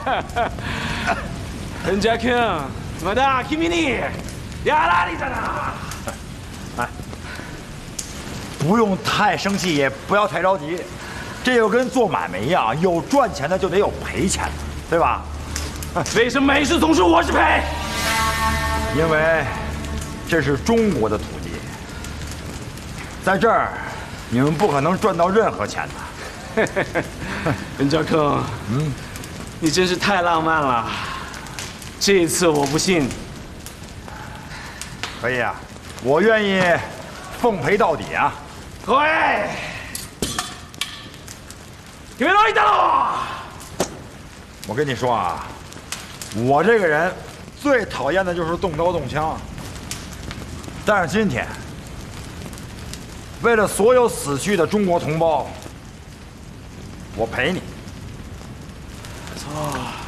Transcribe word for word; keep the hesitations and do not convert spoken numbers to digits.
人家看，まだ君にやられたな。 哎，不用太生气，也不要太着急。这就跟做买卖一样，有赚钱的就得有赔钱的，对吧？ 为什么每次总是我是赔？ 因为这是中国的土地，在这儿你们不可能赚到任何钱的。 任家坑，嗯，你真是太浪漫了。这一次我不信。 可以啊，我愿意奉陪到底啊！ 对，你们哪里到？ 我跟你说啊，我这个人最讨厌的就是动刀动枪。但是今天，为了所有死去的中国同胞，我陪你。 操！